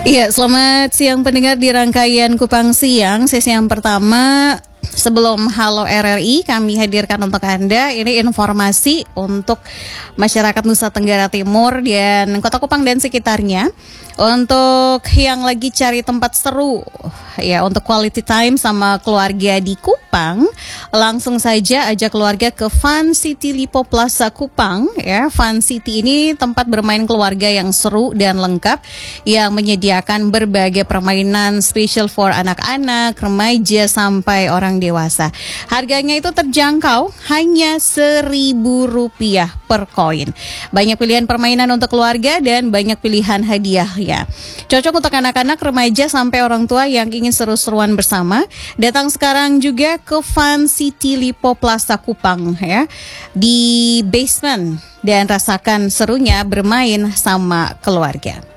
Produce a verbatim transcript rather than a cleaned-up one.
Iya, selamat siang pendengar di rangkaian Kupang Siang. Sesi yang pertama sebelum Halo R R I kami hadirkan untuk Anda ini informasi untuk masyarakat Nusa Tenggara Timur dan Kota Kupang dan sekitarnya. Untuk yang lagi cari tempat seru ya untuk quality time sama keluarga di Kupang, langsung saja ajak keluarga ke Fun City Lipo Plaza Kupang ya. Fun City ini tempat bermain keluarga yang seru dan lengkap yang menyediakan berbagai permainan special for anak-anak, remaja sampai orang dewasa. Harganya itu terjangkau, hanya seribu rupiah per koin. Banyak pilihan permainan untuk keluarga dan banyak pilihan hadiah ya. Cocok untuk anak-anak, remaja sampai orang tua yang ingin seru-seruan bersama. Datang sekarang juga ke Fun City Lipo Plaza Kupang ya, di basement dan rasakan serunya bermain sama keluarga.